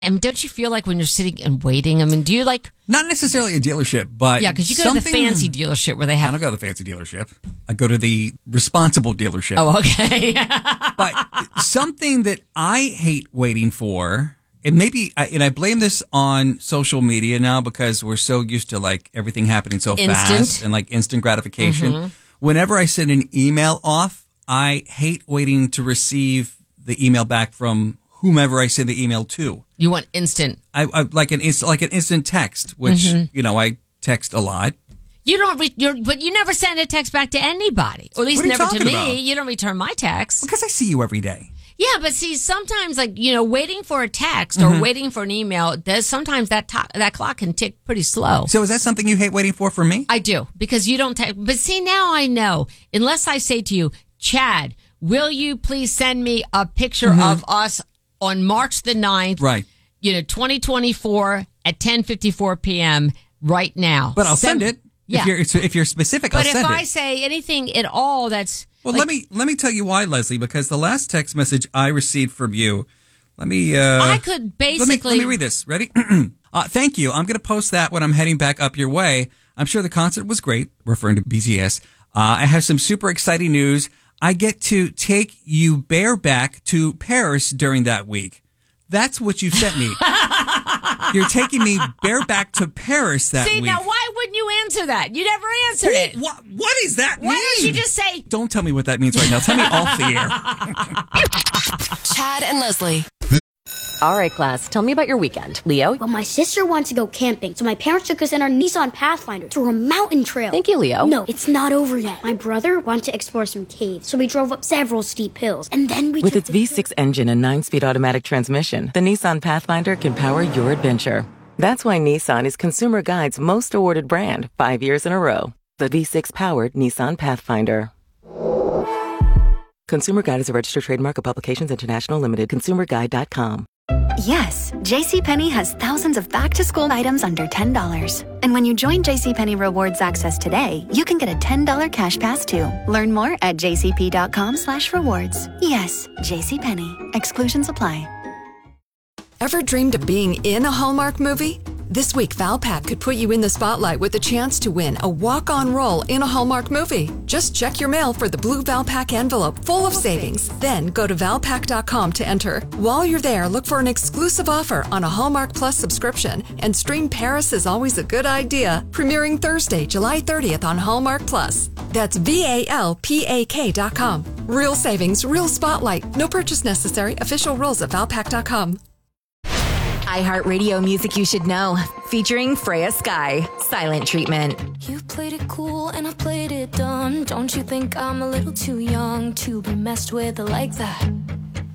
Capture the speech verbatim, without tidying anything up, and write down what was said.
And don't you feel like when you're sitting and waiting, I mean, do you like... Not necessarily a dealership, but... Yeah, because you go to the fancy dealership where they have... I don't go to the fancy dealership. I go to the responsible dealership. Oh, okay. But something that I hate waiting for, and maybe, and I blame this on social media now because we're so used to like everything happening so Instant. fast and like instant gratification. Mm-hmm. Whenever I send an email off, I hate waiting to receive the email back from whomever I send the email to. You want instant. I, I like an instant, like an instant text, which mm-hmm. you know I text a lot. You don't, re- you're, but you never send a text back to anybody, or at least never to me. About? You don't return my text because I see you every day. Yeah, but see, sometimes like you know, waiting for a text or mm-hmm. waiting for an email does sometimes that to- that clock can tick pretty slow. So is that something you hate waiting for from me? I do because you don't. Te- but see, now I know. Unless I say to you, Chad, will you please send me a picture mm-hmm. of us on March the ninth, right? You know, twenty twenty-four at ten fifty-four p.m. right now. But I'll send, send it. Yeah. If you're, if you're specific, but I'll send it. But if I say anything at all that's... Well, like, let me let me tell you why, Leslie, because the last text message I received from you, let me... Uh, I could basically... Let me, let me read this. Ready? uh, thank you. I'm going to post that when I'm heading back up your way. I'm sure the concert was great, referring to B T S. Uh, I have some super exciting news. I get to take you bareback to Paris during that week. That's what you sent me. You're taking me bareback to Paris that See, week. See, now why wouldn't you answer that? You never answered it. What, what does that why mean? Why don't you just say... Don't tell me what that means right now. Tell me off the air. Chad and Leslie. All right, class. Tell me about your weekend. Leo? Well, my sister wanted to go camping, so my parents took us in our Nissan Pathfinder through a mountain trail. Thank you, Leo. No, it's not over yet. My brother wanted to explore some caves, so we drove up several steep hills, and then we With its V six engine and nine-speed automatic transmission, the Nissan Pathfinder can power your adventure. That's why Nissan is Consumer Guide's most awarded brand five years in a row. The V six-powered Nissan Pathfinder. Consumer Guide is a registered trademark of Publications International Limited. consumer guide dot com. Yes, JCPenney has thousands of back-to-school items under ten dollars. And when you join JCPenney Rewards Access today, you can get a ten dollars cash pass too. Learn more at jcp.com slash rewards. Yes, JCPenney. Exclusions apply. Ever dreamed of being in a Hallmark movie? This week, Valpak could put you in the spotlight with a chance to win a walk-on role in a Hallmark movie. Just check your mail for the blue Valpak envelope full of savings. Then go to valpak dot com to enter. While you're there, look for an exclusive offer on a Hallmark Plus subscription and stream Paris is Always a Good Idea, premiering Thursday, July thirtieth on Hallmark Plus. That's V A L P A K dot com. Real savings, real spotlight. No purchase necessary. Official rules at valpak dot com. iHeartRadio Music You Should Know, featuring Freya Sky, Silent Treatment. You played it cool and I played it dumb. Don't you think I'm a little too young to be messed with like that?